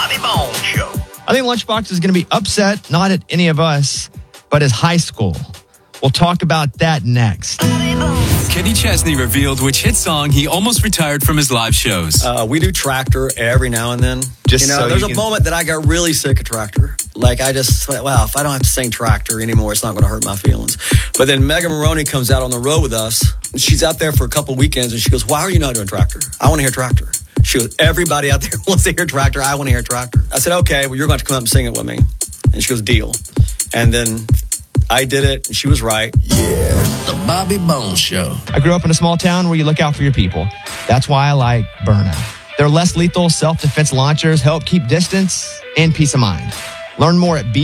Bobby Bones Show. I think Lunchbox is going to be upset, not at any of us, but his high school. We'll talk about that next. Kenny Chesney revealed which hit song he almost retired from his live shows. We do Tractor every now and then. There's a moment that I got really sick of Tractor. Like, I just thought, wow, if I don't have to sing Tractor anymore, it's not going to hurt my feelings. But then Megan Maroney comes out on the road with us. And she's out there for a couple weekends, and she goes, why are you not doing Tractor? I want to hear Tractor. She goes, everybody out there wants to hear Tractor. I want to hear Tractor. I said, okay, well, you're going to come up and sing it with me. And she goes, deal. And then I did it, and she was right. Yeah, the Bobby Bones Show. I grew up in a small town where you look out for your people. That's why I like Byrna. Their less lethal self-defense launchers help keep distance and peace of mind. Learn more at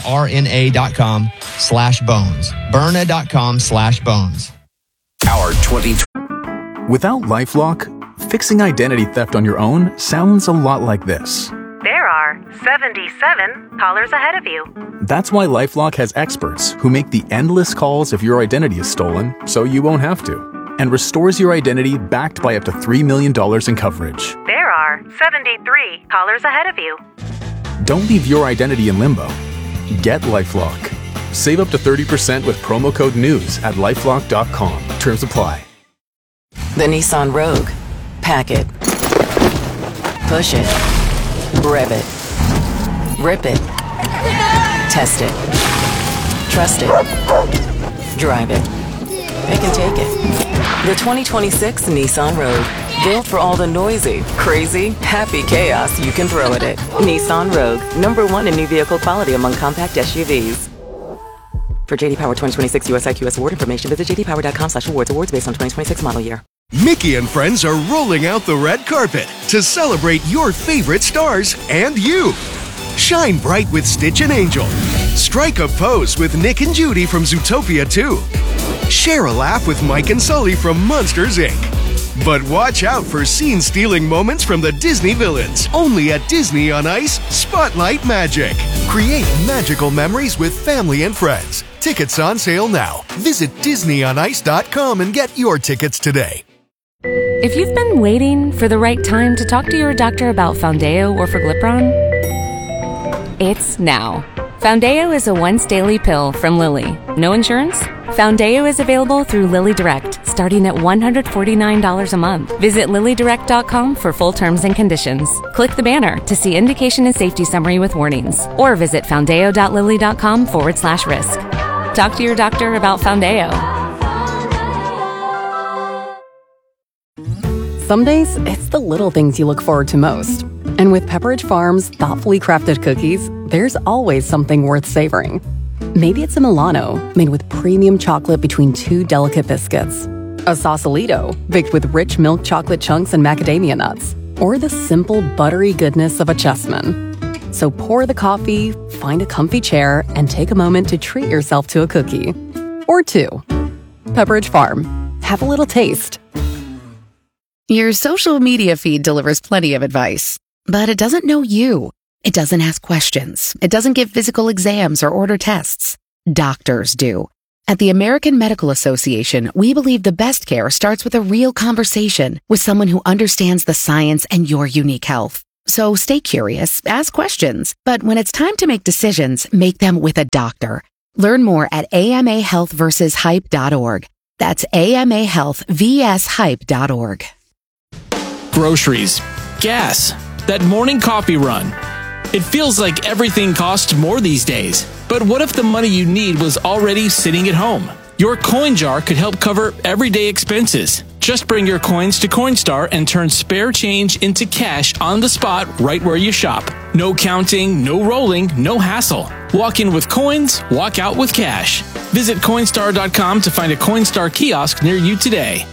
byrna.com/bones. Byrna.com/bones. Our 2020. Without LifeLock, fixing identity theft on your own sounds a lot like this. There are 77 callers ahead of you. That's why LifeLock has experts who make the endless calls if your identity is stolen, so you won't have to, and restores your identity backed by up to $3 million in coverage. There are 73 callers ahead of you. Don't leave your identity in limbo. Get LifeLock. Save up to 30% with promo code NEWS at LifeLock.com. Terms apply. The Nissan Rogue. Pack it. Push it. Rev it. Rip it. Test it. Trust it. Drive it. Pick and take it. The 2026 Nissan Rogue. Built for all the noisy, crazy, happy chaos you can throw at it. Nissan Rogue. #1 in new vehicle quality among compact SUVs. For JD Power 2026 US IQS award information, visit jdpower.com/awards. Awards based on 2026 model year. Mickey and friends are rolling out the red carpet to celebrate your favorite stars and you. Shine bright with Stitch and Angel. Strike a pose with Nick and Judy from Zootopia 2. Share a laugh with Mike and Sully from Monsters, Inc. But watch out for scene-stealing moments from the Disney villains. Only at Disney on Ice, Spotlight Magic. Create magical memories with family and friends. Tickets on sale now. Visit DisneyOnIce.com and get your tickets today. If you've been waiting for the right time to talk to your doctor about Foundeo or Forglipron, it's now. Foundeo is a once-daily pill from Lilly. No insurance? Foundeo is available through Lilly Direct, starting at $149 a month. Visit LillyDirect.com for full terms and conditions. Click the banner to see indication and safety summary with warnings, or visit foundeo.lilly.com/risk. Talk to your doctor about Foundeo. Some days, it's the little things you look forward to most. And with Pepperidge Farm's thoughtfully crafted cookies, there's always something worth savoring. Maybe it's a Milano, made with premium chocolate between two delicate biscuits. A Sausalito, baked with rich milk chocolate chunks and macadamia nuts. Or the simple, buttery goodness of a Chessman. So pour the coffee, find a comfy chair, and take a moment to treat yourself to a cookie. Or two. Pepperidge Farm. Have a little taste. Your social media feed delivers plenty of advice, but it doesn't know you. It doesn't ask questions. It doesn't give physical exams or order tests. Doctors do. At the American Medical Association, we believe the best care starts with a real conversation with someone who understands the science and your unique health. So stay curious, ask questions, but when it's time to make decisions, make them with a doctor. Learn more at amahealthversushype.org. That's amahealthvshype.org. Groceries, gas, that morning coffee run. It feels like everything costs more these days. But what if the money you need was already sitting at home? Your coin jar could help cover everyday expenses. Just bring your coins to Coinstar and turn spare change into cash on the spot right where you shop. No counting, no rolling, no hassle. Walk in with coins, walk out with cash. Visit Coinstar.com to find a Coinstar kiosk near you today.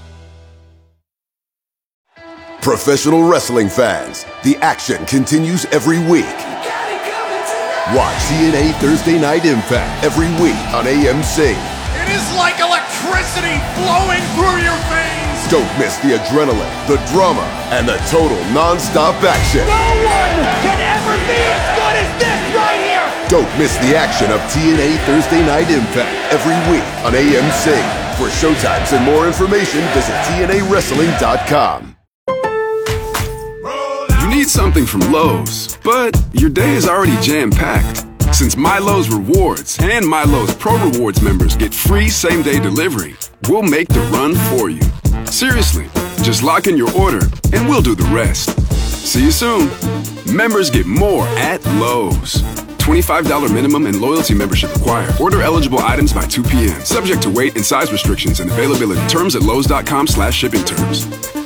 Professional wrestling fans, the action continues every week. Watch TNA Thursday Night Impact every week on AMC. It is like electricity flowing through your veins. Don't miss the adrenaline, the drama, and the total non-stop action. No one can ever be as good as this right here. Don't miss the action of TNA Thursday Night Impact every week on AMC. For showtimes and more information, visit TNAWrestling.com. Need need something from Lowe's, but your day is already jam-packed. Since My Lowe's Rewards and My Lowe's Pro Rewards members get free same-day delivery, we'll make the run for you. Seriously, just lock in your order and we'll do the rest. See you soon. Members get more at Lowe's. $25 minimum and loyalty membership required. Order eligible items by 2 p.m. Subject to weight and size restrictions and availability. Terms at lowes.com/shipping terms.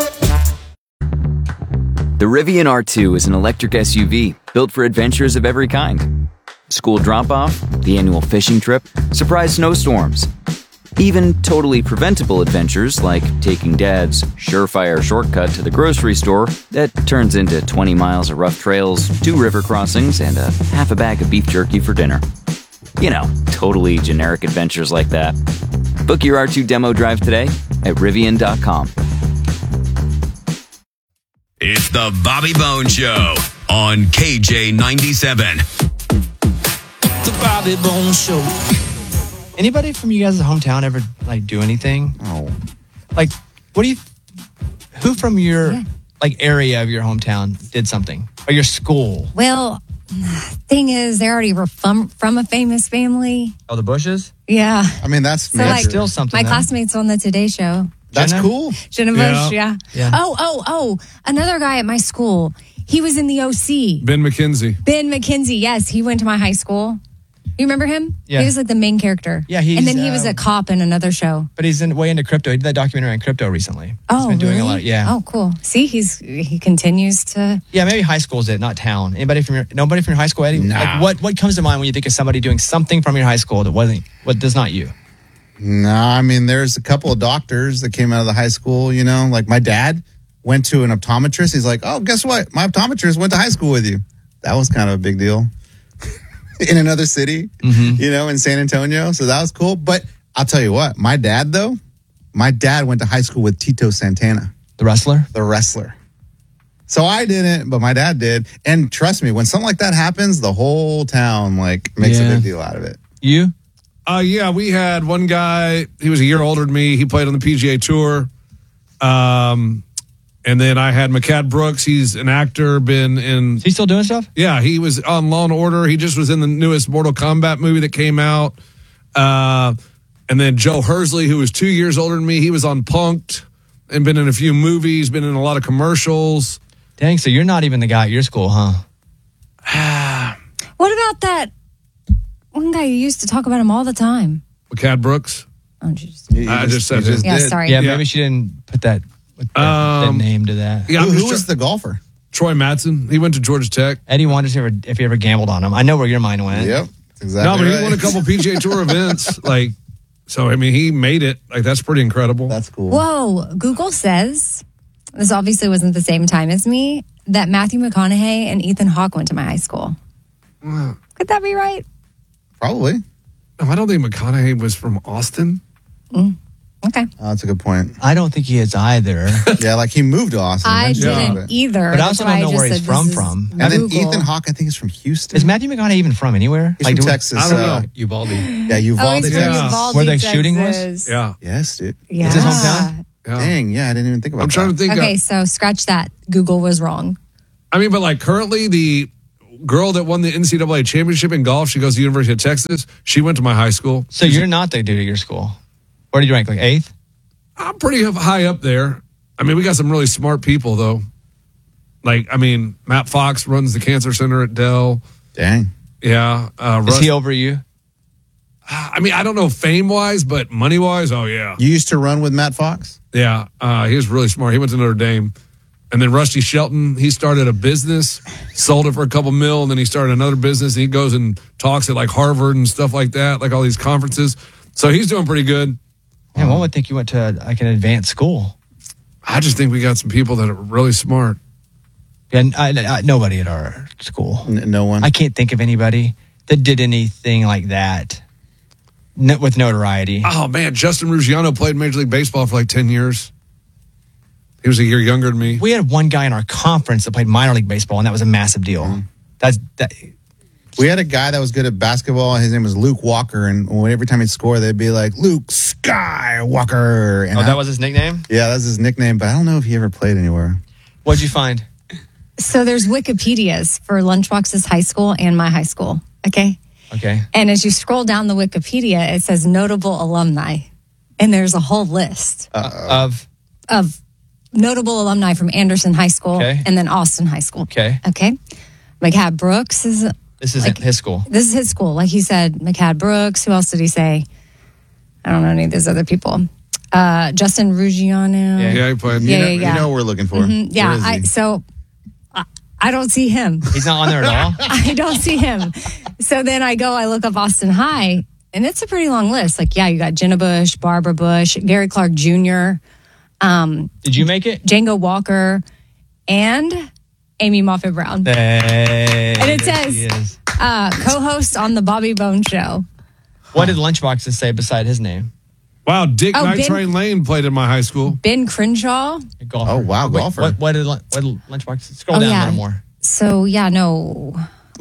The Rivian R2 is an electric SUV built for adventures of every kind. School drop-off, the annual fishing trip, surprise snowstorms. Even totally preventable adventures like taking Dad's surefire shortcut to the grocery store that turns into 20 miles of rough trails, 2 river crossings, and a half a bag of beef jerky for dinner. You know, totally generic adventures like that. Book your R2 demo drive today at Rivian.com. It's the Bobby Bones Show on KJ97. The Bobby Bones Show. Anybody from you guys' hometown ever do anything? Oh, who from your area of your hometown did something, or your school? Well, thing is, they already were from a famous family. Oh, the Bushes? Yeah. I mean, that's still something. My classmates on the Today Show. That's cool. Jenna Bush, yeah. Oh, another guy at my school. He was in the OC. Ben McKenzie. Ben McKenzie, yes. He went to my high school. You remember him? Yeah. He was the main character. Yeah, and then he was a cop in another show. But he's way into crypto. He did that documentary on crypto recently. Oh, he's been doing really? a lot. Yeah. Oh, cool. See, he continues to. Yeah, maybe high school's it, not town. Nobody from your high school, Eddie? Nah. What comes to mind when you think of somebody doing something from your high school that does not you? Nah, I mean, there's a couple of doctors that came out of the high school, like my dad went to an optometrist. He's like, oh, guess what? My optometrist went to high school with you. That was kind of a big deal. In another city, in San Antonio. So that was cool. But I'll tell you what, my dad went to high school with Tito Santana. The wrestler? The wrestler. So I didn't, but my dad did. And trust me, when something like that happens, the whole town makes a big deal out of it. You? Yeah, we had one guy, he was a year older than me. He played on the PGA Tour. And then I had McCad Brooks. He's an actor, been in... Is he still doing stuff? Yeah, he was on Law & Order. He just was in the newest Mortal Kombat movie that came out. And then Joe Hersley, who was 2 years older than me, he was on Punk'd and been in a few movies, been in a lot of commercials. Dang, so you're not even the guy at your school, huh? What about that one guy you used to talk about him all the time? McCad Brooks? Oh, jeez. I just said his. Yeah, sorry. Yeah, maybe she didn't put that name to that. Yeah, who was the golfer? Troy Mattson. He went to Georgia Tech. Eddie wonders if he ever gambled on him. I know where your mind went. Yep, exactly. No, but right. he won a couple PGA Tour events. So I mean, he made it. That's pretty incredible. That's cool. Whoa, Google says, this obviously wasn't the same time as me, that Matthew McConaughey and Ethan Hawke went to my high school. Could that be right? Probably. No, I don't think McConaughey was from Austin. Okay. Oh, that's a good point. I don't think he is either. Yeah, he moved to Austin. I didn't either. But I also don't know where he's from. And then Ethan Hawke, I think, is from Houston. Is Matthew McConaughey even from anywhere? He's from Texas. I don't know. Uvalde. Yeah, Uvalde, he's from Uvalde, where the Texas. shooting was? Yeah. Yes, dude. Yeah. It's his hometown? Yeah. Dang, yeah, I didn't even think about that. I'm trying to think. Okay, so scratch that. Google was wrong. I mean, but currently the girl that won the NCAA championship in golf, she goes to the University of Texas. She went to my high school. So you're not the dude at your school. Where did you rank? 8th? I'm pretty high up there. I mean, we got some really smart people, though. Matt Fox runs the cancer center at Dell. Dang. Yeah. Is he over you? I mean, I don't know fame-wise, but money-wise, oh, yeah. You used to run with Matt Fox? Yeah. He was really smart. He went to Notre Dame. And then Rusty Shelton, he started a business, sold it for a couple mil, and then he started another business. And he goes and talks at Harvard and stuff like that, all these conferences. So he's doing pretty good. Yeah, one would think you went to an advanced school. I just think we got some people that are really smart. Yeah, nobody at our school. No one? I can't think of anybody that did anything like that with notoriety. Oh, man, Justin Ruggiano played Major League Baseball for 10 years. He was a year younger than me. We had one guy in our conference that played minor league baseball, and that was a massive deal. Mm-hmm. We had a guy that was good at basketball. His name was Luke Walker, and every time he'd score, they'd be like, Luke Skywalker. And that was his nickname? Yeah, that's his nickname, but I don't know if he ever played anywhere. What'd you find? So there's Wikipedias for Lunchbox's high school and my high school. Okay. Okay. And as you scroll down the Wikipedia, it says notable alumni. And there's a whole list of notable alumni from Anderson High School and then Austin High School. Okay. McCad Brooks is... This isn't his school. This is his school. Like he said, McCad Brooks. Who else did he say? I don't know any of those other people. Justin Ruggiano. Yeah, he played. You know what we're looking for. Mm-hmm. Yeah, I don't see him. He's not on there at all? I don't see him. So then I look up Austin High, and it's a pretty long list. Like, you got Jenna Bush, Barbara Bush, Gary Clark Jr. Did you make it? Django Walker, and Amy Moffett Brown. And it says, co-host on the Bobby Bone Show. What did Lunchboxes say beside his name? Wow, Dick Night Train Lane played in my high school. Ben Crenshaw. Golfer. Oh, wow, golfer. What did Lunchboxes? Scroll down a little more. So, no.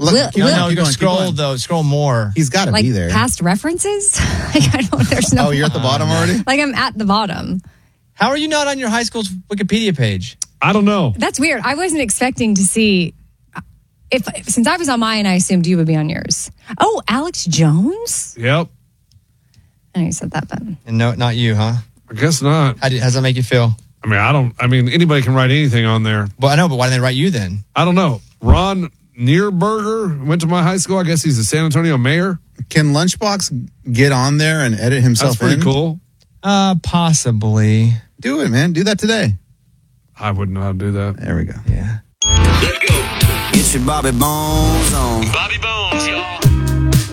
Scroll more. He's got to be there. Past references? There's no. Oh, you're at the bottom already? Like, I'm at the bottom. How are you not on your high school's Wikipedia page? I don't know. That's weird. I wasn't expecting to see. Since I was on mine, I assumed you would be on yours. Oh, Alex Jones? Yep. I know you said that, but. And no, not you, huh? I guess not. How does that make you feel? I mean, anybody can write anything on there. Well, I know, but why didn't they write you then? I don't know. Ron Nierberger went to my high school. I guess he's the San Antonio mayor. Can Lunchbox get on there and edit himself That's pretty cool. Possibly. Do it, man. Do that today. I wouldn't know how to do that. There we go. Yeah. Let's go. Get your Bobby Bones on. Bobby Bones, y'all.